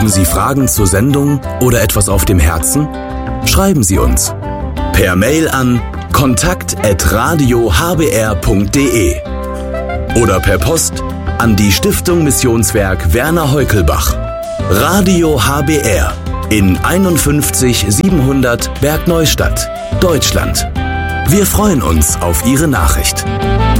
Sie Fragen zur Sendung oder etwas auf dem Herzen? Schreiben Sie uns per Mail an kontakt@radiohbr.de oder per Post an die Stiftung Missionswerk Werner Heukelbach. Radio HBR in 51 700 Bergneustadt, Deutschland. Wir freuen uns auf Ihre Nachricht.